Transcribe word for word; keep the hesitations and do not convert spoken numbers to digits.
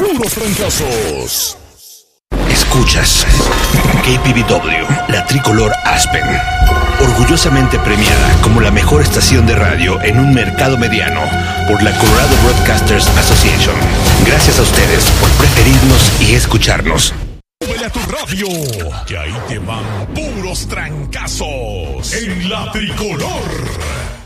puros trancazos. Escuchas K P V W, la tricolor Aspen, orgullosamente premiada como la mejor estación de radio en un mercado mediano por la Colorado Broadcasters Association. Gracias a ustedes por preferirnos y escucharnos. Súbele a tu radio, que ahí te van puros trancazos en la tricolor.